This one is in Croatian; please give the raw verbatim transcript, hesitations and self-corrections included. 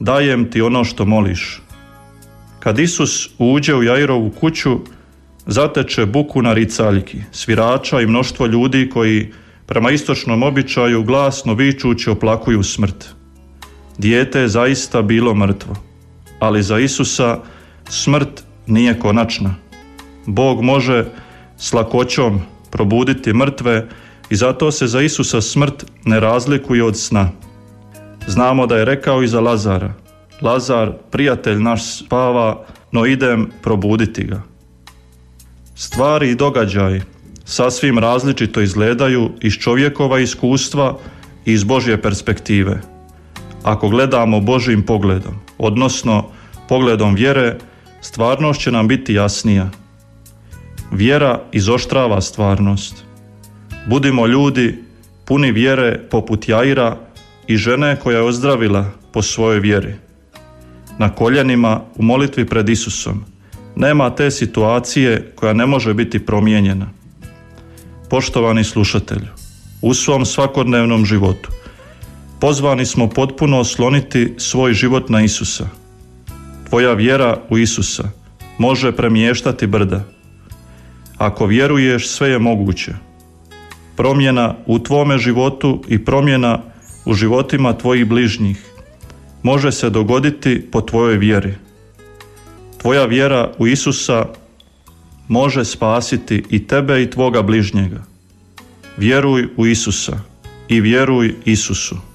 dajem ti ono što moliš. Kad Isus uđe u Jairovu kuću, zateče buku na ricaljki, svirača i mnoštvo ljudi koji prema istočnom običaju glasno vičući oplakuju smrt. Dijete je zaista bilo mrtvo, ali za Isusa smrt nije konačna. Bog može s lakoćom probuditi mrtve i zato se za Isusa smrt ne razlikuje od sna. Znamo da je rekao i za Lazara: Lazar, prijatelj naš, spava, no idem probuditi ga. Stvari i događaji sasvim različito izgledaju iz čovjekova iskustva i iz Božje perspektive. Ako gledamo Božjim pogledom, odnosno pogledom vjere, stvarnost će nam biti jasnija. Vjera izoštrava stvarnost. Budimo ljudi puni vjere poput Jaira i žene koja je ozdravila po svojoj vjeri. Na koljenima u molitvi pred Isusom nema te situacije koja ne može biti promijenjena. Poštovani slušatelju, u svom svakodnevnom životu pozvani smo potpuno osloniti svoj život na Isusa. Tvoja vjera u Isusa može premještati brda. Ako vjeruješ, sve je moguće. Promjena u tvome životu i promjena u životima tvojih bližnjih može se dogoditi po tvojoj vjeri. Tvoja vjera u Isusa može spasiti i tebe i tvoga bližnjega. Vjeruj u Isusa i vjeruj Isusu.